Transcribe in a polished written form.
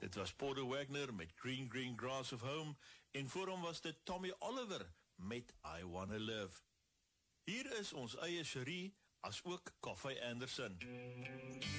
Dit was Porter Wagner met Green Green Grass of Home en voor hom was dit Tommy Oliver met I Wanna Live. Hier is ons eie Cherie as ook Koffie Anderson.